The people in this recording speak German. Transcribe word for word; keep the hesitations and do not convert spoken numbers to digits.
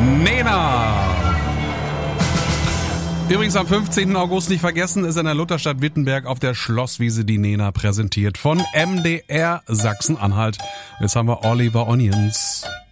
Nena. Übrigens am fünfzehnten August nicht vergessen, ist in der Lutherstadt Wittenberg auf der Schlosswiese die Nena präsentiert von M D R Sachsen-Anhalt. Jetzt haben wir Oliver Onions.